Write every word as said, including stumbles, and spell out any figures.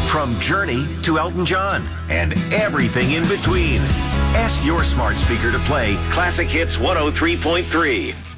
From Journey to Elton John and everything in between. Ask your smart speaker to play Classic Hits one oh three point three.